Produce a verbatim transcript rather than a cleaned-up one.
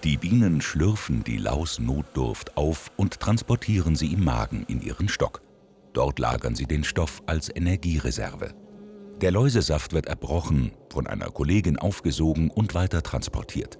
Die Bienen schlürfen die Laus-Notdurft auf und transportieren sie im Magen in ihren Stock. Dort lagern sie den Stoff als Energiereserve. Der Läusesaft wird erbrochen, von einer Kollegin aufgesogen und weiter transportiert.